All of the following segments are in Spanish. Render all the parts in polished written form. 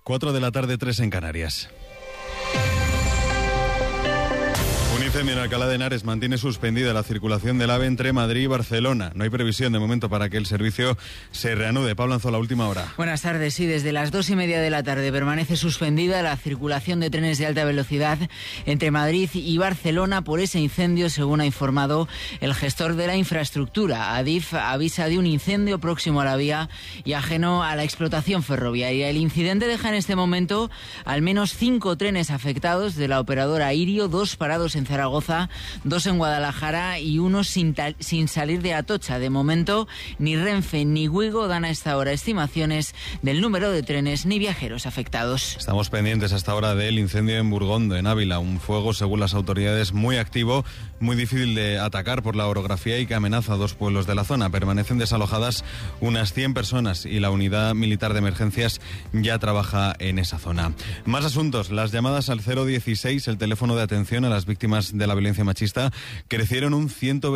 4 de la tarde, 3 en Canarias. Un incendio en Alcalá de Henares mantiene suspendida la circulación del AVE entre Madrid y Barcelona. No hay previsión de momento para que el servicio se reanude. Pablo Anzola, última hora. Buenas tardes. Sí, desde las 2:30 de la tarde permanece suspendida la circulación de trenes de alta velocidad entre Madrid y Barcelona por ese incendio, según ha informado el gestor de la infraestructura. Adif avisa de un incendio próximo a la vía y ajeno a la explotación ferroviaria. El incidente deja en este momento al menos 5 trenes afectados de la operadora Irio, 2 parados en Zaragoza, 2 en Guadalajara y 1 sin salir de Atocha. De momento, ni Renfe ni Wigo dan a esta hora estimaciones del número de trenes ni viajeros afectados. Estamos pendientes hasta ahora del incendio en Burgondo, en Ávila. Un fuego, según las autoridades, muy activo, muy difícil de atacar por la orografía y que amenaza a 2 pueblos de la zona. Permanecen desalojadas unas 100 personas y la unidad militar de emergencias ya trabaja en esa zona. Más asuntos. Las llamadas al 016, el teléfono de atención a las víctimas de la violencia machista, crecieron un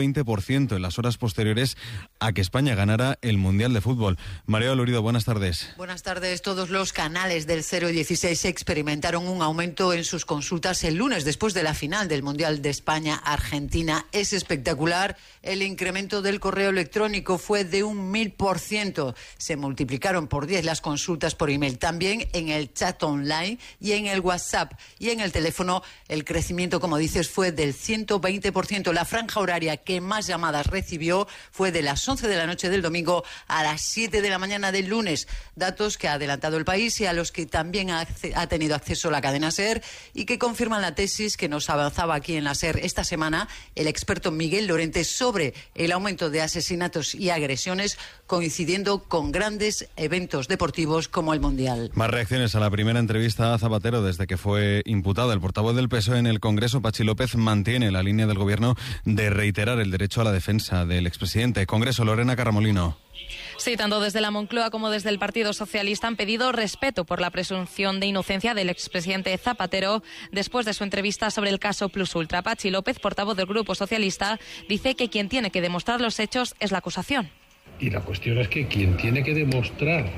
120% en las horas posteriores a que España ganara el Mundial de Fútbol. María Lorido, buenas tardes. Buenas tardes. Todos los canales del 016 experimentaron un aumento en sus consultas el lunes después de la final del Mundial de España-Argentina. Es espectacular. El incremento del correo electrónico fue de un 1000%. Se multiplicaron por 10 las consultas por email. También en el chat online y en el WhatsApp. Y en el teléfono el crecimiento, como dices, fue del 120%. La franja horaria que más llamadas recibió fue de las 11 de la noche del domingo a las 7 de la mañana del lunes. Datos que ha adelantado el país y a los que también ha tenido acceso la cadena SER y que confirman la tesis que nos avanzaba aquí en la SER esta semana el experto Miguel Lorente sobre el aumento de asesinatos y agresiones coincidiendo con grandes eventos deportivos como el Mundial. Más reacciones a la primera entrevista a Zapatero desde que fue imputado. El portavoz del PSOE en el Congreso, Pachi López, mantiene la línea del Gobierno de reiterar el derecho a la defensa del expresidente. Congreso, Lorena Carramolino. Sí, tanto desde la Moncloa como desde el Partido Socialista han pedido respeto por la presunción de inocencia del expresidente Zapatero después de su entrevista sobre el caso Plus Ultra. Pachi López, portavoz del Grupo Socialista, dice que quien tiene que demostrar los hechos es la acusación. Y la cuestión es que quien tiene que demostrar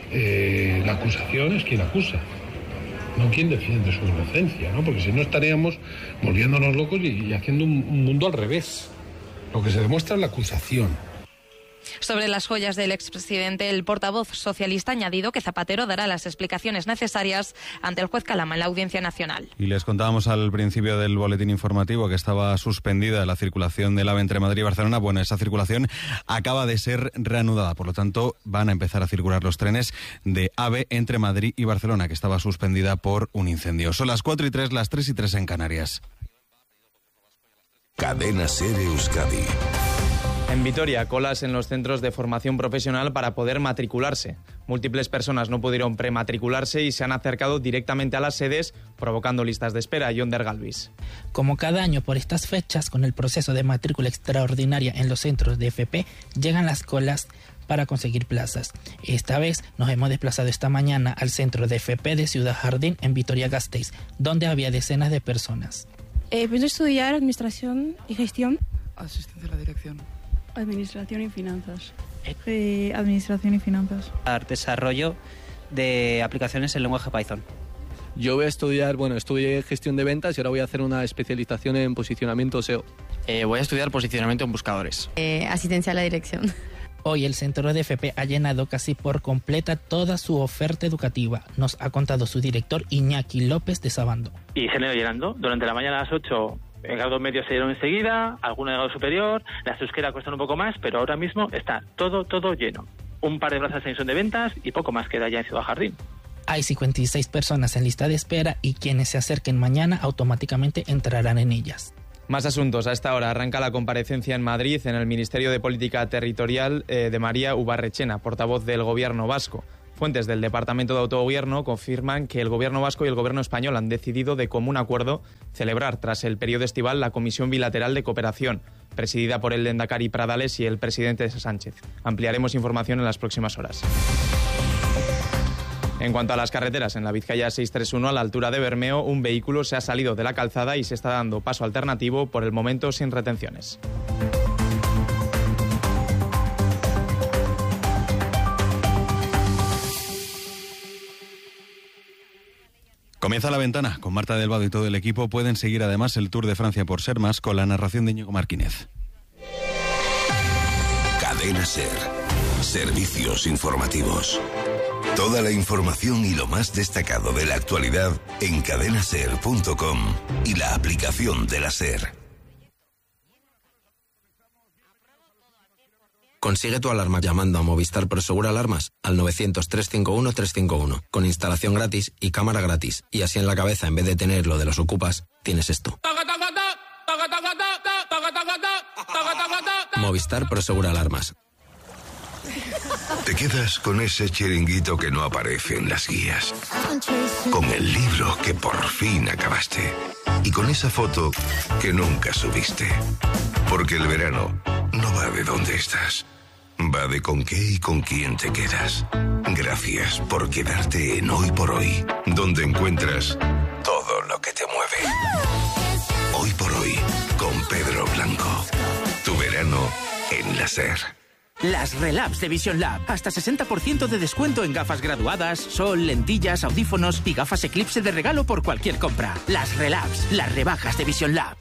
la acusación es quien acusa, no quien defiende su inocencia, ¿no? Porque si no estaríamos volviéndonos locos y haciendo un mundo al revés. Lo que se demuestra es la acusación. Sobre las joyas del expresidente, el portavoz socialista ha añadido que Zapatero dará las explicaciones necesarias ante el juez Calama en la Audiencia Nacional. Y les contábamos al principio del boletín informativo que estaba suspendida la circulación del AVE entre Madrid y Barcelona. Bueno, esa circulación acaba de ser reanudada, por lo tanto van a empezar a circular los trenes de AVE entre Madrid y Barcelona, que estaba suspendida por un incendio. Son las 4:03, las 3:03 en Canarias. Cadena SER Euskadi. En Vitoria, colas en los centros de formación profesional para poder matricularse. Múltiples personas no pudieron prematricularse y se han acercado directamente a las sedes, provocando listas de espera. Yonder Galvis. Como cada año por estas fechas, con el proceso de matrícula extraordinaria en los centros de FP, llegan las colas para conseguir plazas. Esta vez nos hemos desplazado esta mañana al centro de FP de Ciudad Jardín, en Vitoria-Gasteiz, donde había decenas de personas. Pienso estudiar Administración y Gestión. Asistencia a la dirección. Administración y Finanzas. Administración y Finanzas. Desarrollo de aplicaciones en lenguaje Python. Yo voy a estudiar, estudié gestión de ventas y ahora voy a hacer una especialización en posicionamiento SEO. Voy a estudiar posicionamiento en buscadores. Asistencia a la dirección. Hoy el centro de FP ha llenado casi por completa toda su oferta educativa, nos ha contado su director Iñaki López de Sabando. Y se han ido llenando. Durante la mañana a las 8 en grados medios se dieron enseguida, alguna de grado superior, las euskera cuestan un poco más, pero ahora mismo está todo lleno. Un par de plazas en son de ventas y poco más queda ya en Ciudad Jardín. Hay 56 personas en lista de espera y quienes se acerquen mañana automáticamente entrarán en ellas. Más asuntos. A esta hora arranca la comparecencia en Madrid en el Ministerio de Política Territorial de María Ubarrechena, portavoz del Gobierno vasco. Fuentes del Departamento de Autogobierno confirman que el Gobierno vasco y el Gobierno español han decidido de común acuerdo celebrar tras el periodo estival la Comisión Bilateral de Cooperación, presidida por el Lehendakari Pradales y el presidente Sánchez. Ampliaremos información en las próximas horas. En cuanto a las carreteras, en la Vizcaya 631 a la altura de Bermeo, un vehículo se ha salido de la calzada y se está dando paso alternativo, por el momento sin retenciones. Comienza La Ventana con Marta del Vado y todo el equipo. Pueden seguir además el Tour de Francia por Ser Más con la narración de Íñigo Martínez. Cadena Ser. Servicios informativos. Toda la información y lo más destacado de la actualidad en cadenaser.com y la aplicación de la Ser. Consigue tu alarma llamando a Movistar Prosegur Alarmas al 900-351-351 con instalación gratis y cámara gratis. Y así en la cabeza, en vez de tener lo de los ocupas, tienes esto. Movistar Prosegur Alarmas. Te quedas con ese chiringuito que no aparece en las guías, con el libro que por fin acabaste y con esa foto que nunca subiste. Porque el verano no va de dónde estás, va de con qué y con quién te quedas. Gracias por quedarte en Hoy por Hoy, donde encuentras todo lo que te mueve. Hoy por Hoy, con Pedro Blanco. Tu verano en la Ser. Las Relabs de Vision Lab. Hasta 60% de descuento en gafas graduadas, sol, lentillas, audífonos y gafas Eclipse de regalo por cualquier compra. Las Relabs, las rebajas de Vision Lab.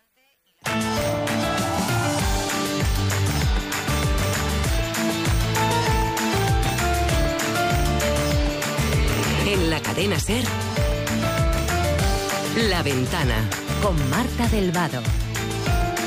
En la cadena Ser, La Ventana con Marta del Vado.